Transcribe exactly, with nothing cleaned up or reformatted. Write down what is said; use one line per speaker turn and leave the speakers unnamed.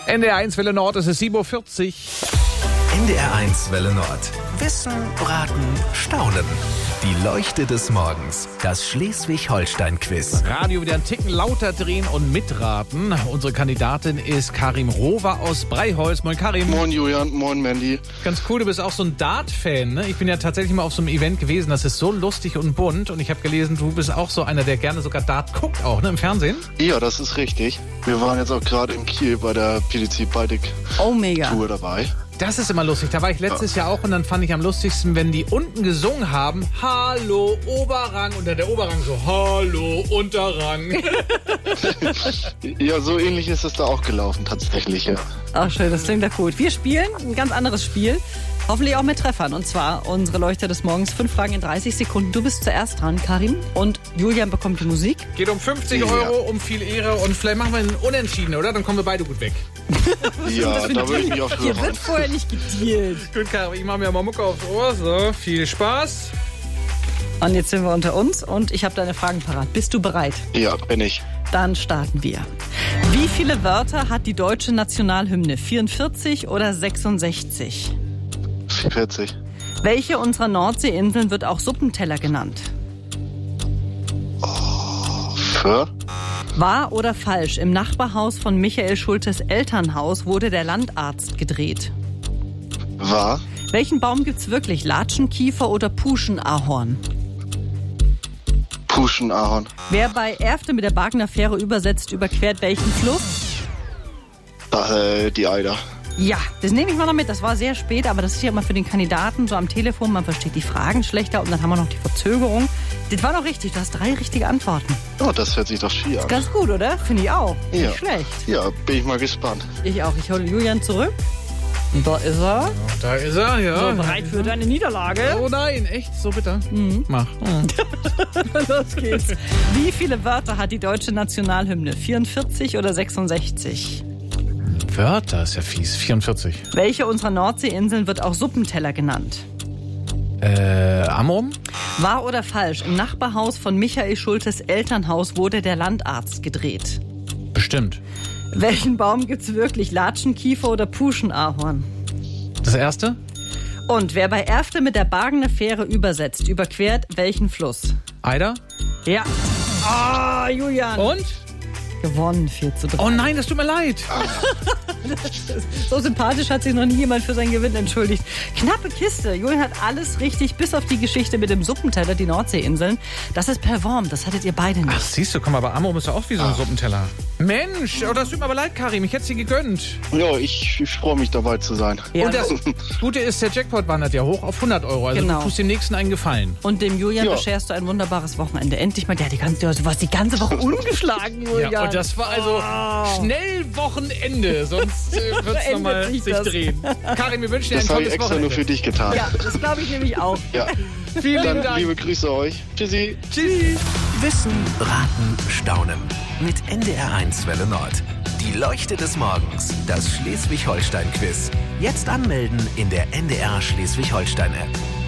N D R eins Welle Nord, es ist sieben Uhr vierzig.
N D R eins Welle Nord. Wissen, Raten, Staunen. Die Leuchte des Morgens. Das Schleswig-Holstein-Quiz.
Radio wieder einen Ticken lauter drehen und mitraten. Unsere Kandidatin ist Karim Rover aus Breiholz. Moin Karim.
Moin Julian, moin Mandy.
Ganz cool, du bist auch so ein Dart-Fan, ne? Ich bin ja tatsächlich mal auf so einem Event gewesen, das ist so lustig und bunt. Und ich habe gelesen, du bist auch so einer, der gerne sogar Dart guckt, auch, ne, im Fernsehen?
Ja, das ist richtig. Wir waren jetzt auch gerade in Kiel bei der P D C Baltic
Oh, mega.
Tour dabei.
Das ist immer lustig. Da war ich letztes ja. Jahr auch und dann fand ich am lustigsten, wenn die unten gesungen haben, Hallo Oberrang und dann der Oberrang so, Hallo Unterrang.
Ja, so ähnlich ist es da auch gelaufen tatsächlich, ja.
Ach schön, das klingt ja gut. Wir spielen ein ganz anderes Spiel. Hoffentlich auch mit Treffern. Und zwar unsere Leuchte des Morgens. Fünf Fragen in dreißig Sekunden. Du bist zuerst dran, Karim. Und Julian bekommt die Musik.
Geht um fünfzig
Ja.
Euro, um viel Ehre und vielleicht machen wir einen Unentschieden, oder? Dann kommen wir beide gut weg.
Ja, da würde ich mich auch
Hier
für
wird vorher nicht gedealt.
Gut, Karim, ich mache mir mal Mucke aufs Ohr. So, viel Spaß.
Und jetzt sind wir unter uns und ich habe deine Fragen parat. Bist du bereit?
Ja, bin ich.
Dann starten wir. Wie viele Wörter hat die deutsche Nationalhymne? vierundvierzig oder sechsundsechzig?
vierzig.
Welche unserer Nordseeinseln wird auch Suppenteller genannt?
Für?
Wahr oder falsch? Im Nachbarhaus von Michael Schultes Elternhaus wurde der Landarzt gedreht.
War?
Welchen Baum gibt's wirklich? Latschenkiefer oder Puschenahorn?
Puschenahorn.
Wer bei Erfte mit der Bargener Fähre übersetzt, überquert welchen Fluss?
Äh, die Eider.
Ja, das nehme ich mal noch mit. Das war sehr spät, aber das ist ja immer für den Kandidaten so am Telefon. Man versteht die Fragen schlechter und dann haben wir noch die Verzögerung. Das war doch richtig. Du hast drei richtige Antworten.
Oh, das hört sich doch schier an.
Ganz gut, oder? Finde ich auch.
Ja.
Nicht schlecht.
Ja, bin ich mal gespannt.
Ich auch. Ich hole Julian zurück. Da ist er.
Da ist er, ja.
So, bereit für deine Niederlage.
Oh nein, echt? So bitter?
Mhm.
Mach.
Los geht's. Wie viele Wörter hat die deutsche Nationalhymne? vierundvierzig oder sechsundsechzig?
Wörter ist ja fies. vierundvierzig.
Welche unserer Nordseeinseln wird auch Suppenteller genannt?
Äh, Amrum?
Wahr oder falsch? Im Nachbarhaus von Michael Schultes Elternhaus wurde der Landarzt gedreht.
Bestimmt.
Welchen Baum gibt's wirklich? Latschenkiefer oder Puschenahorn?
Das erste?
Und wer bei Erfte mit der Bargener Fähre übersetzt, überquert welchen Fluss?
Eider?
Ja. Ah, Julian.
Und?
Gewonnen, vier zu drei.
Oh nein, das tut mir leid.
So sympathisch hat sich noch nie jemand für seinen Gewinn entschuldigt. Knappe Kiste. Julian hat alles richtig, bis auf die Geschichte mit dem Suppenteller, die Nordseeinseln. Das ist per Worm, das hattet ihr beide nicht.
Ach, siehst du, komm, aber Amrum ist ja auch wie so ein Suppenteller. Mensch, oh, das tut mir aber leid, Karim. Ich hätte sie gegönnt.
Ja, ich, ich freue mich dabei zu sein.
Ja,
Und das Gute ist, der Jackpot wandert ja hoch auf hundert Euro. Also
Genau.
du tust dem Nächsten einen Gefallen.
Und dem Julian
Ja.
bescherst du ein wunderbares Wochenende. Endlich mal, der, die ganze, du warst die ganze Woche ungeschlagen, Julian.
Ja, und das war also schnell Wochenende. Sonst äh, wird es
Endet
nochmal
sich
sich
das.
drehen. Karim, wir wünschen dir ein
Das habe ich
tolles
extra nur für
Wochenende.
dich getan.
Ja, das glaube ich nämlich auch.
Ja.
Vielen lieben
Dann
Dank.
liebe Grüße euch. Tschüssi.
Tschüss.
Wissen, Raten, Staunen. Mit N D R eins Welle Nord. Die Leuchte des Morgens. Das Schleswig-Holstein-Quiz. Jetzt anmelden in der N D R Schleswig-Holstein-App.